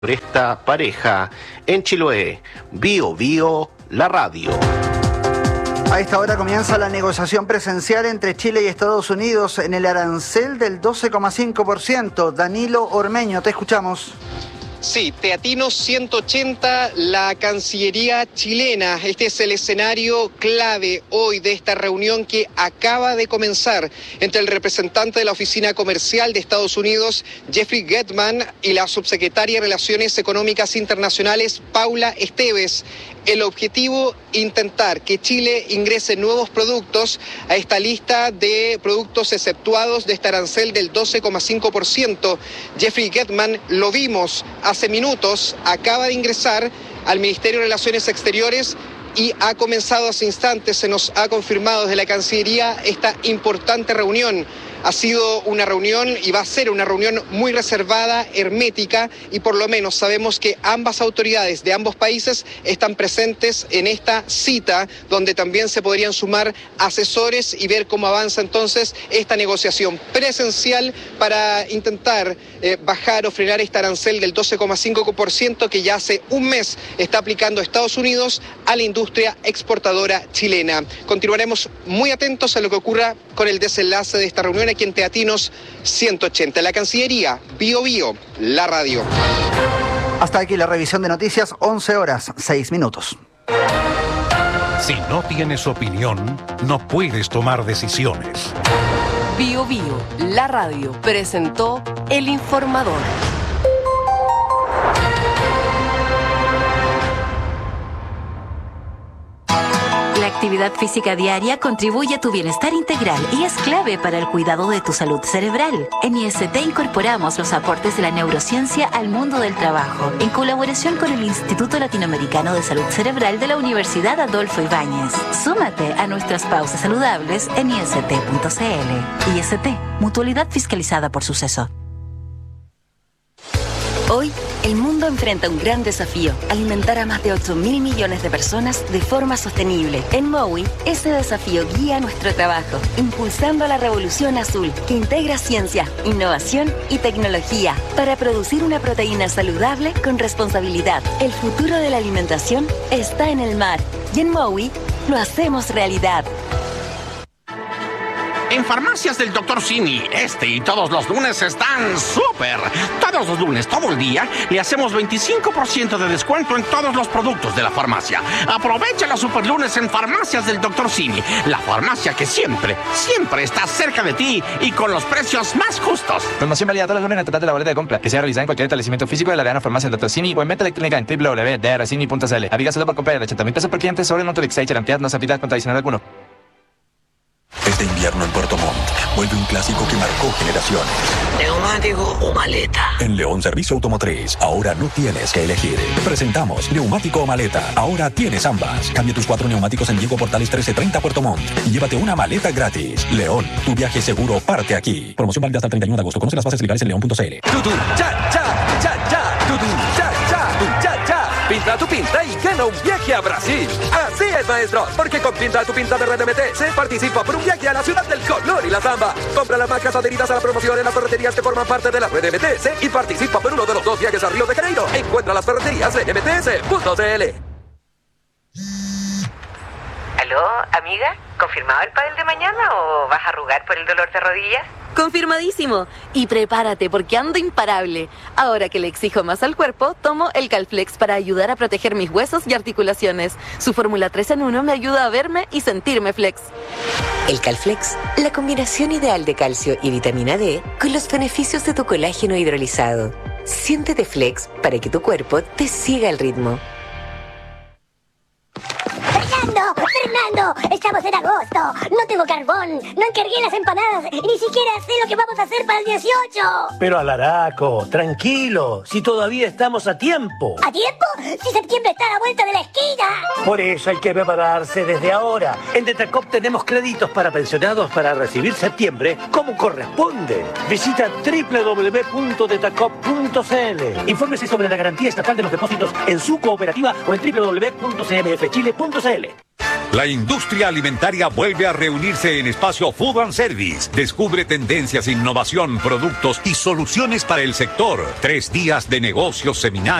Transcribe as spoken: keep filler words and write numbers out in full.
por esta pareja en Chiloé. Bio Bio, la radio. A esta hora comienza la negociación presencial entre Chile y Estados Unidos en el arancel del doce coma cinco por ciento. Danilo Ormeño, te escuchamos. Sí, Teatino ciento ochenta, la Cancillería chilena. Este es el escenario clave hoy de esta reunión que acaba de comenzar entre el representante de la Oficina Comercial de Estados Unidos, Jeffrey Gettman, y la subsecretaria de Relaciones Económicas Internacionales, Paula Esteves. El objetivo, intentar que Chile ingrese nuevos productos a esta lista de productos exceptuados de este arancel del doce coma cinco por ciento. Jeffrey Gettman, lo vimos hace minutos, acaba de ingresar al Ministerio de Relaciones Exteriores y ha comenzado hace instantes, se nos ha confirmado desde la Cancillería esta importante reunión. Ha sido una reunión y va a ser una reunión muy reservada, hermética, y por lo menos sabemos que ambas autoridades de ambos países están presentes en esta cita, donde también se podrían sumar asesores y ver cómo avanza entonces esta negociación presencial para intentar eh, bajar o frenar este arancel del doce coma cinco por ciento que ya hace un mes está aplicando Estados Unidos a la industria exportadora chilena. Continuaremos muy atentos a lo que ocurra con el desenlace de esta reunión aquí en Teatinos ciento ochenta. La Cancillería, Bio Bio, la radio. Hasta aquí la revisión de noticias, once horas, seis minutos. Si no tienes opinión, no puedes tomar decisiones. Bio Bio, la radio, presentó El Informador. La actividad física diaria contribuye a tu bienestar integral y es clave para el cuidado de tu salud cerebral. En I S T incorporamos los aportes de la neurociencia al mundo del trabajo, en colaboración con el Instituto Latinoamericano de Salud Cerebral de la Universidad Adolfo Ibáñez. Súmate a nuestras pausas saludables en i s t punto c l. I S T, mutualidad fiscalizada por Suceso. Hoy, el mundo enfrenta un gran desafío: alimentar a más de ocho mil millones de personas de forma sostenible. En Mowi, ese desafío guía nuestro trabajo, impulsando la revolución azul, que integra ciencia, innovación y tecnología para producir una proteína saludable con responsabilidad. El futuro de la alimentación está en el mar, y en Mowi lo hacemos realidad. En Farmacias del doctor Simi, este y todos los lunes están súper. Todos los lunes, todo el día, le hacemos veinticinco por ciento de descuento en todos los productos de la farmacia. Aprovecha los super lunes en Farmacias del doctor Simi, la farmacia que siempre, siempre está cerca de ti y con los precios más justos. Promoción válida todos los lunes en el total de la boleta de compra, que sea realizada en cualquier establecimiento físico de la Reana Farmacia del doctor Simi o en venta electrónica en w w w punto d r simi punto c l. Avígaselo por comprar de ochenta mil pesos por cliente sobre el monto de Exchange, ampliar no se aplica con tradicional alguno. Este invierno en Puerto Montt vuelve un clásico que marcó generaciones. ¿Neumático o maleta? En León Servicio Automotriz, ahora no tienes que elegir. Te presentamos neumático o maleta. Ahora tienes ambas. Cambia tus cuatro neumáticos en Diego Portales trece treinta Puerto Montt y llévate una maleta gratis. León, tu viaje seguro parte aquí. Promoción válida hasta el treinta y uno de agosto. Conoce las bases legales en león punto c l. Tutu, cha, cha, cha, cha. Tutu, cha, cha, tu, cha, cha. Pinta tu pinta y gana un viaje a Brasil. Así es, maestro, porque con Pinta tu pinta de R M T se participa por un viaje a la ciudad del color y la samba. Compra las marcas adheridas a la promoción en las ferreterías que forman parte de la red M T S y participa por uno de los dos viajes a Río de Janeiro. Encuentra las ferreterías en m t s punto c l. ¿Aló, amiga? ¿Confirmado el pádel de mañana o vas a arrugar por el dolor de rodillas? Confirmadísimo. Y prepárate porque ando imparable. Ahora que le exijo más al cuerpo, tomo el Calflex para ayudar a proteger mis huesos y articulaciones. Su fórmula tres en uno me ayuda a verme y sentirme flex. El Calflex, la combinación ideal de calcio y vitamina D con los beneficios de tu colágeno hidrolizado. Siéntete flex para que tu cuerpo te siga el ritmo. ¡Fernando! ¡Fernando! ¡Estamos en agosto! ¡No tengo carbón! ¡No encargué las empanadas! ¡Y ni siquiera sé lo que vamos a hacer para el dieciocho! Pero Alaraco, tranquilo, si todavía estamos a tiempo. ¿A tiempo? ¡Si septiembre está a la vuelta de la esquina! Por eso hay que prepararse desde ahora. En Detacop tenemos créditos para pensionados para recibir septiembre como corresponde. Visita doble u doble u doble u punto detacop punto c l. Infórmese sobre la garantía estatal de los depósitos en su cooperativa o en doble u doble u doble u punto c m f chile punto c l. La industria alimentaria vuelve a reunirse en Espacio Food and Service. Descubre tendencias, innovación, productos y soluciones para el sector. Tres días de negocios, seminarios